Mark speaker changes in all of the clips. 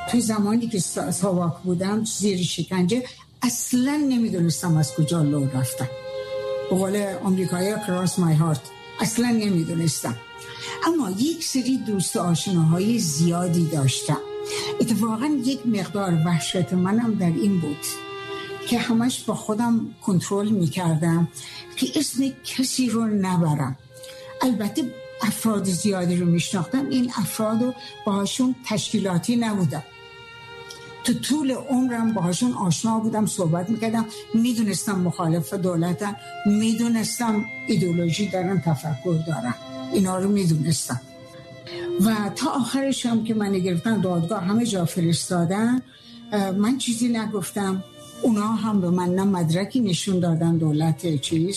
Speaker 1: تو زمانی که ساواک بودم زیر شکنجه اصلا نمیدونستم از کجا لو رفتم. به قول آمریکایی کراس مای هارت، اصلا نمیدونستم. اما یک سری دوست آشناهای زیادی داشتم. اتفاقا یک مقدار وحشت منم در این بود که همش با خودم کنترل میکردم که اسم کسی رو نبرم. البته افراد زیادی رو میشناختم، این افراد رو باهاشون تشکیلاتی نبودم، تو طول عمرم باهاشون آشنا بودم، صحبت میکردم، میدونستم مخالف دولتن، میدونستم ایدئولوژی دارن، تفکر دارن، اینا رو میدونستم. و تا آخرش هم که من گرفتن دادگاه همه جا فرستادن، من چیزی نگفتم. اونا هم به من نه مدرکی نشون دادن دولت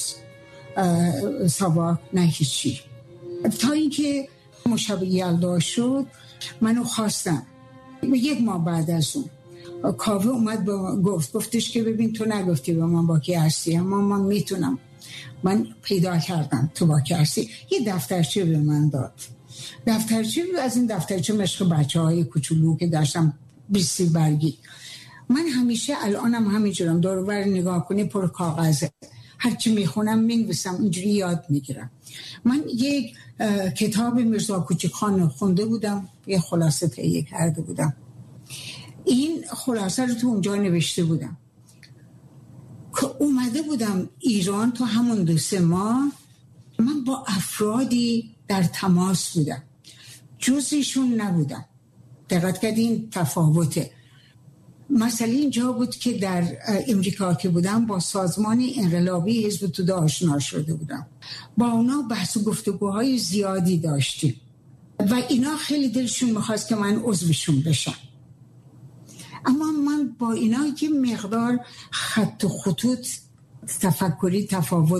Speaker 1: ساواک، نه هیچی. تا اینکه مشابه یلدا شد منو خواستن. یک ماه بعد از اون کاوه اومد گفتش که ببین تو نگفتی به من با کی هستی، اما من میتونم. من پیدا کردم تو با کی هستی. یه دفترچه به من داد، دفترچه از این دفترچه مشق بچه‌های کوچولو که داشتم 20 برگی. من همیشه الانم همینجورم، دور و بر نگاه کنی پر کاغذه، هرچی میخونم مینویسم، اینجوری یاد میگیرم. من یک کتاب میرزا کوچکخان خونده بودم، یه خلاصه تهیه کرده بودم. این خلاصه رو تو اونجا نوشته بودم که اومده بودم ایران. تو همون 2-3 ماه من با افرادی در تماس بودم، جزیشون نبودم. دقت کردین تفاوته. مسئله اینجا بود که در امریکا که بودم با سازمان انقلابی حزب توده آشنا شده بودم، با اونا بحث و گفتگوهای زیادی داشتیم و اینا خیلی دلشون میخواست که من عضوشون بشم. اما من با اینا یه مقدار خط و خطوط تفکری تفاوت